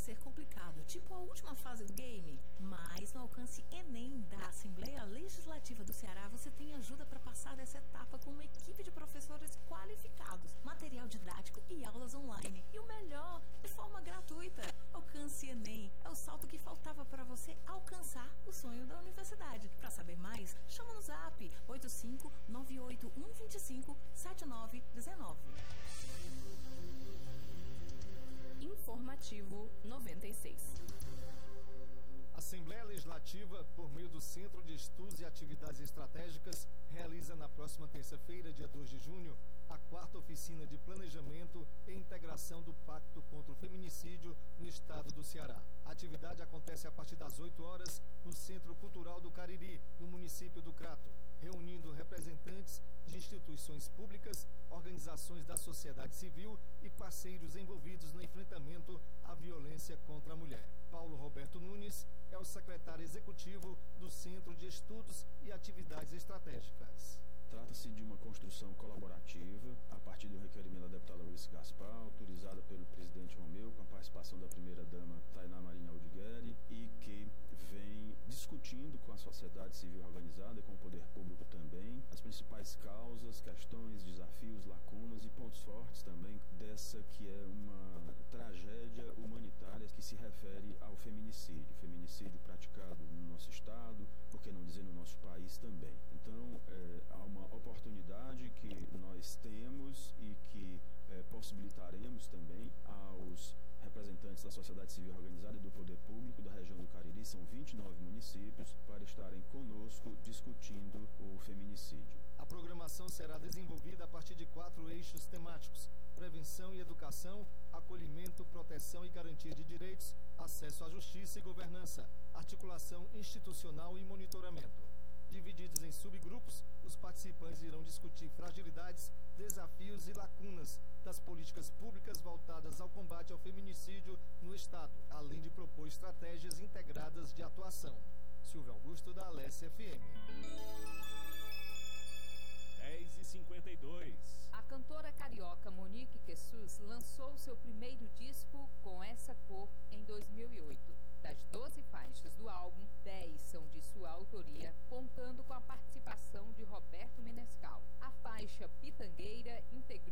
ser complicado, tipo a última fase do game. Mas no Alcance Enem da Assembleia Legislativa do Ceará, você tem ajuda para passar dessa etapa com uma equipe de professores qualificados, material didático e aulas online. E o melhor, de forma gratuita. Alcance Enem é o salto que faltava para você alcançar o sonho da universidade. Para saber mais, chama no zap 85981257919. Informativo 96. Assembleia Legislativa, por meio do Centro de Estudos e Atividades Estratégicas, realiza na próxima terça-feira, dia 2 de junho, a 4ª oficina de planejamento e integração do Pacto contra o Feminicídio no estado do Ceará. A atividade acontece a partir das 8 horas no Centro Cultural do Cariri, no município do Crato, reunindo representantes de instituições públicas, organizações da sociedade civil e parceiros envolvidos no enfrentamento à violência contra a mulher. Paulo Roberto Nunes é o secretário executivo do Centro de Estudos e Atividades Estratégicas. Trata-se de uma construção colaborativa, a partir do requerimento da deputada Luiz Gaspar, autorizada pelo presidente Romeu, com a participação da primeira-dama Tainá Marinha Aldigueri, e que vem discutindo com a sociedade civil organizada e com o poder público também as principais causas, questões, desafios, lacunas e pontos fortes também dessa que é uma tragédia humanitária que se refere ao feminicídio praticado no nosso estado, por que não dizer no nosso país também. Então, há uma oportunidade que nós temos e que possibilitaremos também aos representantes da sociedade civil organizada e do poder público da região do Cariri, são 29 municípios, para estarem conosco discutindo o feminicídio. A programação será desenvolvida a partir de 4 eixos temáticos: prevenção e educação, acolhimento, proteção e garantia de direitos, acesso à justiça e governança, articulação institucional e monitoramento. Divididos em subgrupos, os participantes irão discutir fragilidades, desafios e lacunas das políticas públicas voltadas ao combate ao feminicídio no Estado, além de propor estratégias integradas de atuação. Silvio Augusto, da Alessia FM. 10h52. A cantora carioca Monique Quessus lançou seu primeiro disco Com Essa Cor em 2008. Das 12 faixas do álbum, 10 são de sua autoria, contando com a participação de Roberto Menescal. A faixa Pitangueira integrou